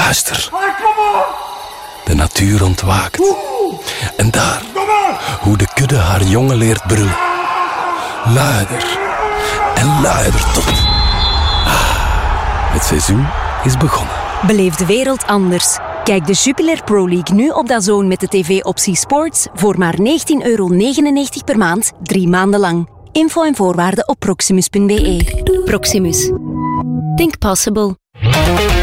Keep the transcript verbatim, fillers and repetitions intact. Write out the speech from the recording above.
Luister. De natuur ontwaakt. En daar, hoe de kudde haar jongen leert brullen. Luider en luider tot... Ah, het seizoen is begonnen. Beleef de wereld anders. Kijk de Jupiler Pro League nu op D A Z N met de tv-optie Sports voor maar negentien euro negenennegentig per maand, drie maanden lang. Info en voorwaarden op proximus punt be. Proximus. Think possible.